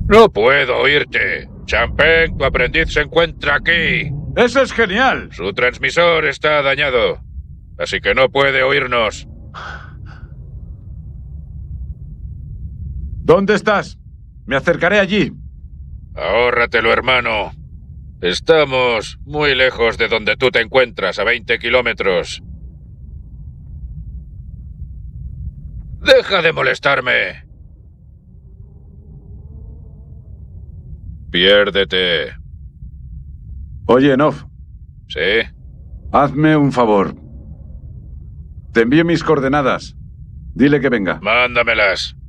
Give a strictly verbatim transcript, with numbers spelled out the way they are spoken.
No puedo oírte. Champagne, tu aprendiz se encuentra aquí. ¡Eso es genial! Su transmisor está dañado, así que no puede oírnos. ¿Dónde estás? Me acercaré allí. Ahórratelo, hermano. Estamos muy lejos de donde tú te encuentras, a veinte kilómetros. ¡Deja de molestarme! Piérdete. Oye, Nov. ¿Sí? Hazme un favor. Te envío mis coordenadas. Dile que venga. Mándamelas.